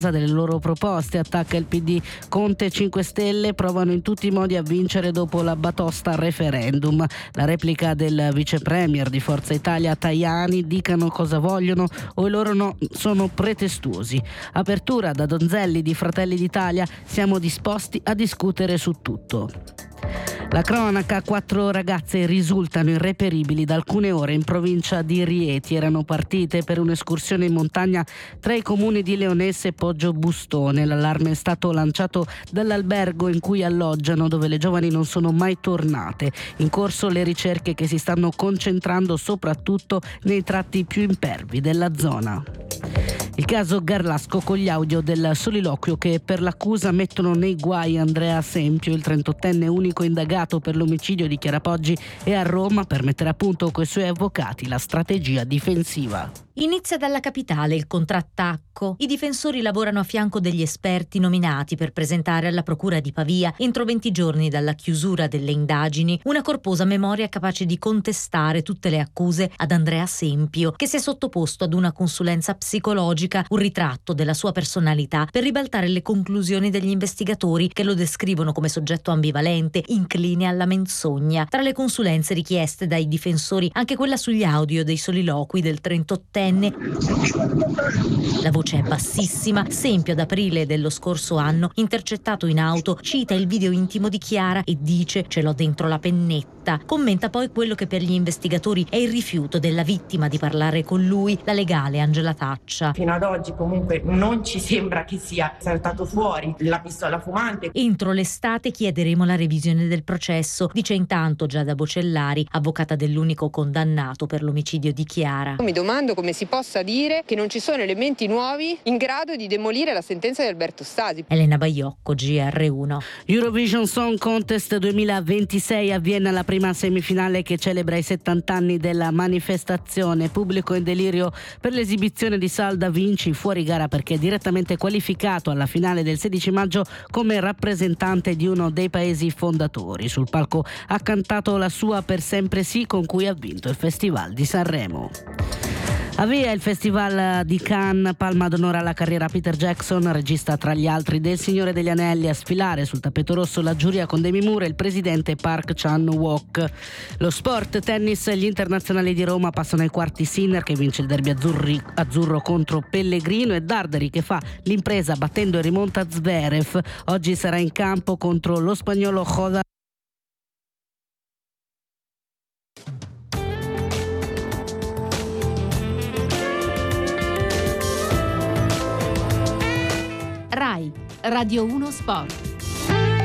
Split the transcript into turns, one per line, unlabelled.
delle loro proposte, attacca il PD. Conte e 5 Stelle provano in tutti i modi a vincere dopo la batosta al referendum. La replica del vice premier di Forza Italia Tajani: dicano cosa vogliono o i loro no sono pretestuosi. Apertura da Donzelli di Fratelli d'Italia: siamo disposti a discutere su tutto. La cronaca: 4 ragazze risultano irreperibili da alcune ore in provincia di Rieti. Erano partite per un'escursione in montagna tra i comuni di Leonesse e Poggio Bustone. L'allarme è stato lanciato dall'albergo in cui alloggiano, dove le giovani non sono mai tornate. In corso le ricerche che si stanno concentrando soprattutto nei tratti più impervi della zona. Il caso Garlasco con gli audio del soliloquio che per l'accusa mettono nei guai Andrea Sempio. Il 38enne unico indagato per l'omicidio di Chiara Poggi è a Roma per mettere a punto coi suoi avvocati la strategia difensiva.
Inizia dalla capitale il contrattacco. I difensori lavorano a fianco degli esperti nominati per presentare alla procura di Pavia, entro 20 giorni dalla chiusura delle indagini, una corposa memoria capace di contestare tutte le accuse ad Andrea Sempio, che si è sottoposto ad una consulenza psicologica, un ritratto della sua personalità per ribaltare le conclusioni degli investigatori, che lo descrivono come soggetto ambivalente, incline alla menzogna. Tra le consulenze richieste dai difensori anche quella sugli audio dei soliloqui del 38enne. La voce è bassissima. Sempio, ad aprile dello scorso anno, intercettato in auto, cita il video intimo di Chiara e dice: ce l'ho dentro la pennetta. Commenta poi quello che per gli investigatori è il rifiuto della vittima di parlare con lui, la legale Angela Taccia.
Fino ad oggi comunque non ci sembra che sia saltato fuori la pistola fumante.
Entro l'estate chiederemo la revisione del processo, dice intanto Giada Bocellari, avvocata dell'unico condannato per l'omicidio di Chiara.
Mi domando come si possa dire che non ci sono elementi nuovi in grado di demolire la sentenza di Alberto Stasi.
Elena Baiocco, GR1.
Eurovision Song Contest 2026 a Vienna, la prima semifinale che celebra i 70 anni della manifestazione. Pubblico in delirio per l'esibizione di Salda Vinci, fuori gara perché è direttamente qualificato alla finale del 16 maggio come rappresentante di uno dei paesi fondatori. Sul palco ha cantato la sua Per sempre sì, con cui ha vinto il Festival di Sanremo. Avvia il Festival di Cannes, palma d'onore alla carriera Peter Jackson, regista tra gli altri del Signore degli Anelli. A sfilare sul tappeto rosso la giuria con Demi Moore e il presidente Park Chan-wook. Lo sport, tennis, gli internazionali di Roma passano ai quarti. Sinner che vince il derby azzurro contro Pellegrino e Darderi che fa l'impresa battendo e rimonta Zverev. Oggi sarà in campo contro lo spagnolo Joda.
RAI Radio 1 Sport.